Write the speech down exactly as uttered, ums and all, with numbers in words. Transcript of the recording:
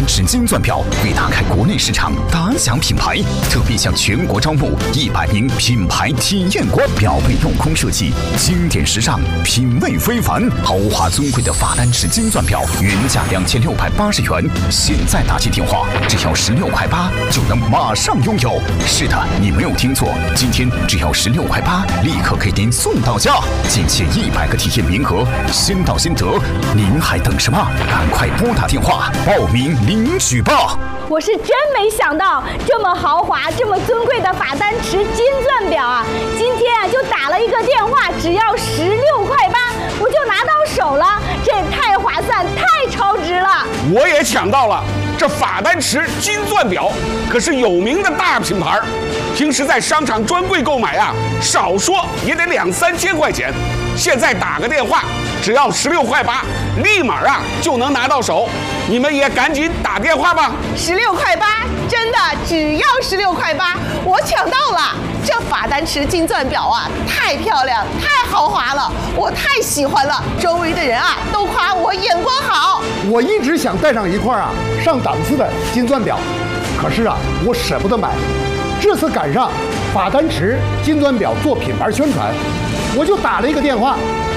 池金钻表为打开国内市场打响品牌，特别向全国招募一百名品牌体验官。表背镂空设计，经典时尚，品味非凡，豪华尊贵的法丹池金钻表，原价两千六百八十元，现在打起电话只要十六块八就能马上拥有。是的，你没有听错，今天只要十六块八，立刻给您送到家，仅限一百个体验名额，先到先得，您还等什么？赶快拨打电话报名领取吧！ 我是真没想到，这么豪华、这么尊贵的法丹池金钻表啊，今天啊就打了一个电话，只要十六块八，我就拿到手了，这也太划算、太超值了！ 我也抢到了，这法丹池金钻表可是有名的大品牌，平时在商场专柜购买啊，少说也得两三千块钱，现在打个电话，只要十六块八，立马啊就能拿到手。你们也赶紧打电话吧！ 十六块八，真的只要十六块八，我抢到了！这法丹池金钻表啊，太漂亮，太豪华了，我太喜欢了。周围的人啊，都夸我眼光好。 我一直想带上一块啊上档次的金钻表，可是啊，我舍不得买。这次赶上法丹池金钻表做品牌宣传，我就打了一个电话，